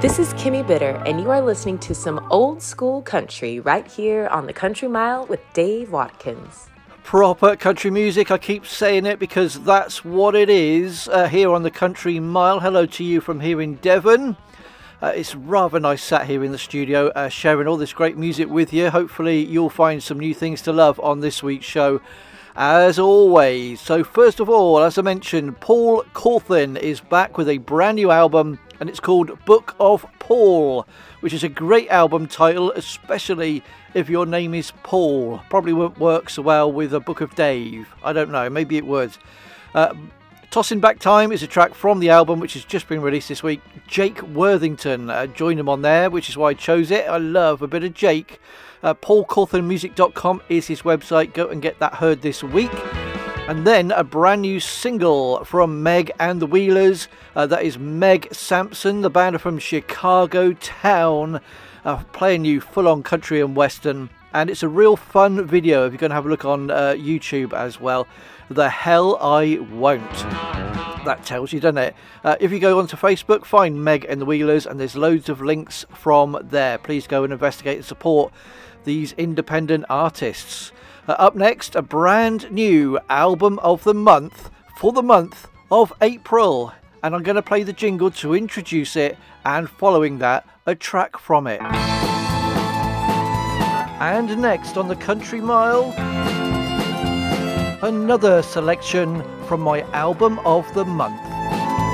This is Kimmy Bitter, and you are listening to some old school country right here on the Country Mile with Dave Watkins. Proper country music, I keep saying it because that's what it is here on the Country Mile. Hello to you from here in Devon. It's rather nice sat here in the studio sharing all this great music with you. Hopefully you'll find some new things to love on this week's show, as always. So first of all, as I mentioned, Paul Cauthen is back with a brand new album, and it's called Book of Paul, which is a great album title, especially if your name is Paul. Probably won't work so well with a Book of Dave. I don't know, maybe it would. Tossing Back Time is a track from the album, which has just been released this week. Jake Worthington joined him on there, which is why I chose it. I love a bit of Jake. PaulCauthenMusic.com is his website. Go and get that heard this week. And then a brand new single from Meg and the Wheelers. That is Meg Sampson. The band are from Chicago town, playing you full-on country and western. And it's a real fun video if you're going to have a look on YouTube as well. The Hell I Won't. That tells you, doesn't it? If you go onto Facebook, find Meg and the Wheelers, and there's loads of links from there. Please go and investigate and support these independent artists. Up next, a brand new album of the month for the month of April. And I'm going to play the jingle to introduce it, and following that, a track from it. And next on the Country Mile, another selection from my album of the month.